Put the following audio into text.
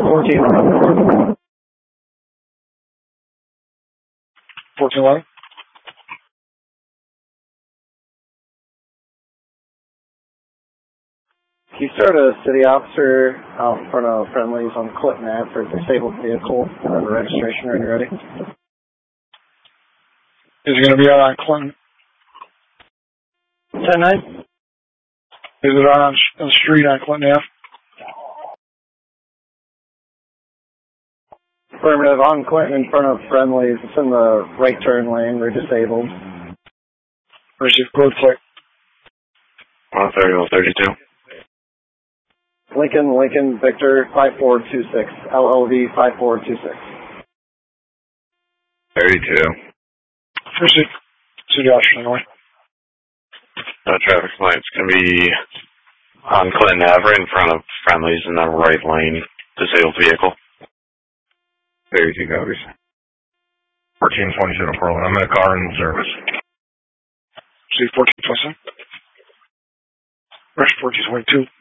1411. 1411. Can you start a city officer out in front of Friendlies on Clinton Ave for a disabled vehicle? The registration ready? Is it going to be out on Clinton? 10-9? Is it on the street on Clinton Ave? Affirmative, on Clinton in front of Friendlies. It's in the right turn lane. We're disabled. Receive code click. 130, 132. Lincoln, Victor, 5426. LLV 5426. 32. Receive. City officer, anyway. Traffic light's going to be on Clinton Ave in front of Friendlies in the right lane. Disabled vehicle. 32 copies. 1427 Portland. I'm in a car in service. See 1427. Rush 1422.